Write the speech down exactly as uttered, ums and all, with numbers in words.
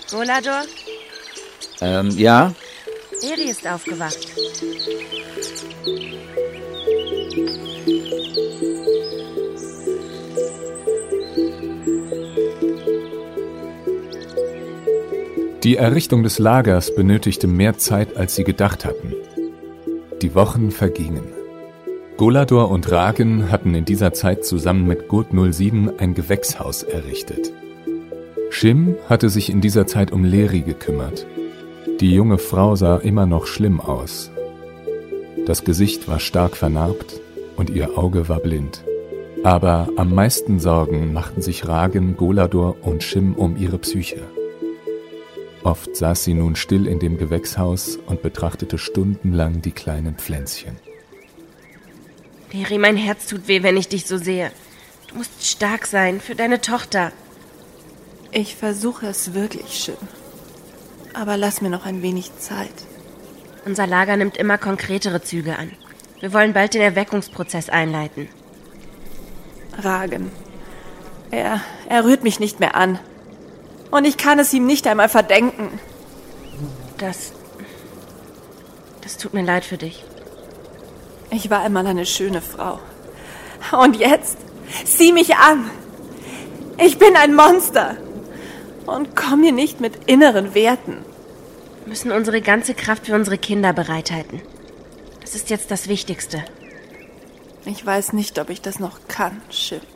Golador? Ähm, ja? Eri ist aufgewacht. Die Errichtung des Lagers benötigte mehr Zeit, als sie gedacht hatten. Die Wochen vergingen. Golador und Ragen hatten in dieser Zeit zusammen mit Gurt null sieben ein Gewächshaus errichtet. Shim hatte sich in dieser Zeit um Leri gekümmert. Die junge Frau sah immer noch schlimm aus. Das Gesicht war stark vernarbt und ihr Auge war blind. Aber am meisten Sorgen machten sich Ragen, Golador und Shim um ihre Psyche. Oft saß sie nun still in dem Gewächshaus und betrachtete stundenlang die kleinen Pflänzchen. Eri, mein Herz tut weh, wenn ich dich so sehe. Du musst stark sein für deine Tochter. Ich versuche es wirklich, Shim. Aber lass mir noch ein wenig Zeit. Unser Lager nimmt immer konkretere Züge an. Wir wollen bald den Erweckungsprozess einleiten. Ragen. Er, er rührt mich nicht mehr an. Und ich kann es ihm nicht einmal verdenken. Das... Das tut mir leid für dich. Ich war einmal eine schöne Frau. Und jetzt? Sieh mich an! Ich bin ein Monster! Und komm mir nicht mit inneren Werten. Wir müssen unsere ganze Kraft für unsere Kinder bereithalten. Das ist jetzt das Wichtigste. Ich weiß nicht, ob ich das noch kann, Shim.